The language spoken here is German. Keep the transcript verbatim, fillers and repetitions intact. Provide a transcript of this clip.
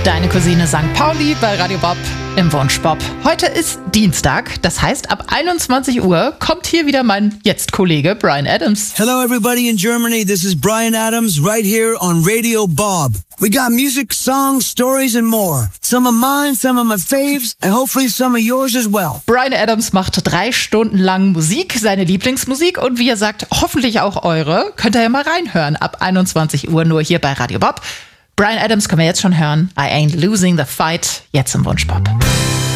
Deine Cousine Sankt Pauli bei Radio Bob im Wunschbob. Heute ist Dienstag, das heißt ab einundzwanzig Uhr kommt hier wieder mein Jetzt-Kollege Bryan Adams. Hello everybody in Germany, this is Bryan Adams right here on Radio Bob. We got music, songs, stories and more. Some of mine, some of my faves and hopefully some of yours as well. Bryan Adams macht drei Stunden lang Musik, seine Lieblingsmusik und wie er sagt, hoffentlich auch eure. Könnt ihr ja mal reinhören ab einundzwanzig Uhr nur hier bei Radio Bob. Bryan Adams können wir jetzt schon hören. I ain't losing the fight. Jetzt im Wunschbob.